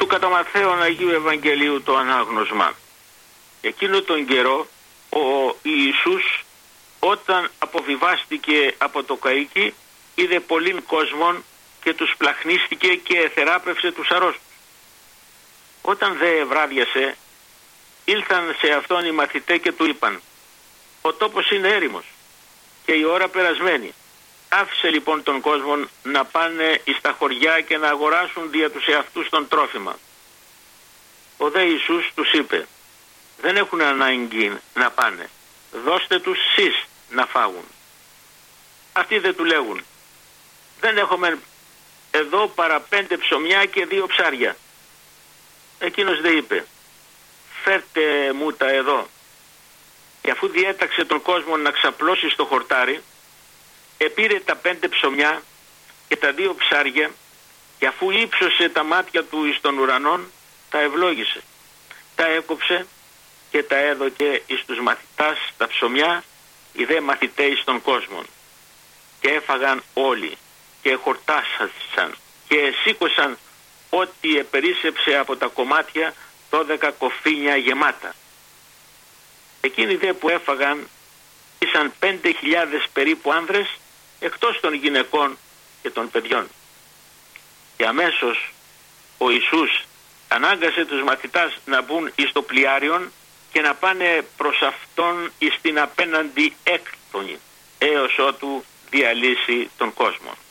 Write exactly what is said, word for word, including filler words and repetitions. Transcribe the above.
του κατά Ματθαίον Αγίου Ευαγγελίου το ανάγνωσμα. Εκείνο τον καιρό ο Ιησούς, όταν αποβιβάστηκε από το καΐκι, είδε πολλήν κόσμον και τους πλαχνίστηκε και εθεράπευσε τους αρρώστους. Όταν δε ευράδιασε, ήλθαν σε αυτόν οι μαθητές και του είπαν: ο τόπος είναι έρημος και η ώρα περασμένη. Άφησε λοιπόν τον κόσμο να πάνε εις τα χωριά και να αγοράσουν δια τους εαυτούς τον τρόφιμα. Ο δε Ιησούς τους είπε: δεν έχουν ανάγκη να πάνε, δώστε τους σεις να φάγουν. Αυτοί δεν του λέγουν: δεν έχουμε εδώ παρά πέντε ψωμιά και δύο ψάρια. Εκείνος δε είπε: φέρτε μου τα εδώ. Και αφού διέταξε τον κόσμο να ξαπλώσει στο χορτάρι, επήρε τα πέντε ψωμιά και τα δύο ψάρια και αφού ύψωσε τα μάτια του εις των ουρανών, τα ευλόγησε. Τα έκοψε και τα έδωκε εις τους μαθητάς τα ψωμιά, οι δε μαθητές εις των κόσμων. Και έφαγαν όλοι και χορτάσασαν και σήκωσαν ό,τι επερίσσεψε από τα κομμάτια δώδεκα κοφίνια γεμάτα. Εκείνοι δε που έφαγαν ήσαν πέντε χιλιάδες περίπου άνδρες, εκτός των γυναικών και των παιδιών. Και αμέσως ο Ιησούς ανάγκασε τους μαθητάς να μπουν εις το πλοιάριον και να πάνε προς αυτόν εις την απέναντι έκτονη, έως ότου διαλύσει τον κόσμο.